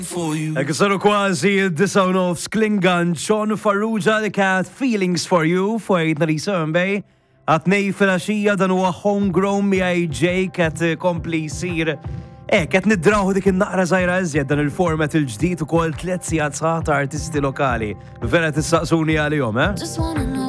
Ek saru kważi id-9 Klingan Sean Farrugia li kat Feelings for You fuq Narisa Mbej. Għatnej fil-axija dan huwa homegrown miegħi Jake qed kompli jsir. Qed niddraħu dik in-naqra żgħira iżjed dan il-format il-ġdid ukoll 3 sigħat sħat artisti lokali. Vera tistaqsuni għalihom, Just wanna know